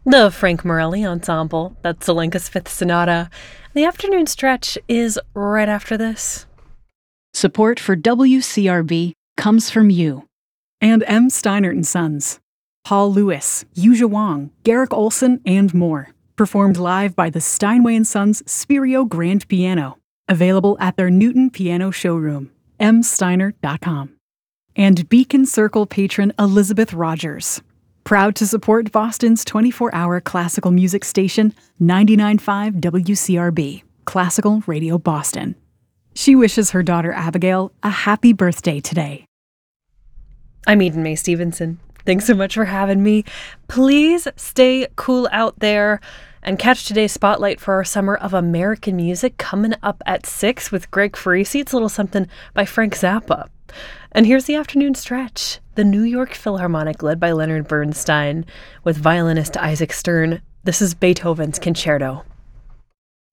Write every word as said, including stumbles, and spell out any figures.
The Frank Morelli Ensemble, that's Zelenka's Fifth Sonata. The afternoon stretch is right after this. Support for W C R B comes from you. And M. Steinert and Sons. Paul Lewis, Yuja Wang, Garrick Olson, and more. Performed live by the Steinway and Sons Spirio Grand Piano. Available at their Newton Piano showroom, m steiner dot com. And Beacon Circle patron Elizabeth Rogers. Proud to support Boston's twenty-four hour classical music station, ninety-nine point five W C R B, Classical Radio Boston. She wishes her daughter Abigail a happy birthday today. I'm Eden Mae Stevenson. Thanks so much for having me. Please stay cool out there and catch today's spotlight for our Summer of American Music coming up at six with Greg Farisi. It's a little something by Frank Zappa. And here's the afternoon stretch. The New York Philharmonic, led by Leonard Bernstein, with violinist Isaac Stern. This is Beethoven's Concerto.